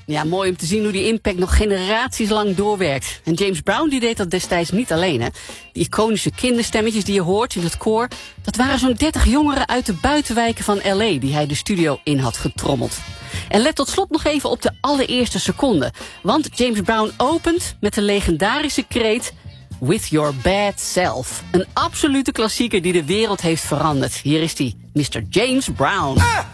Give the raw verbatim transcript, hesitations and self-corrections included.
Ja, mooi om te zien hoe die impact nog generaties lang doorwerkt. En James Brown die deed dat destijds niet alleen, hè. Die iconische kinderstemmetjes die je hoort in het koor, dat waren zo'n dertig jongeren uit de buitenwijken van L A die hij de studio in had getrommeld. En let tot slot nog even op de allereerste seconde. Want James Brown opent met de legendarische kreet With Your Bad Self. Een absolute klassieker die de wereld heeft veranderd. Hier is die, mister James Brown. Ah!